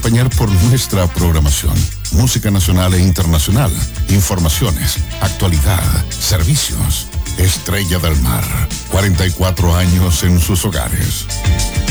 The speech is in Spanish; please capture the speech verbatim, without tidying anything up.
acompañar por nuestra programación. Música nacional e internacional, informaciones, actualidad, servicios. Estrella del Mar, cuarenta y cuatro años en sus hogares.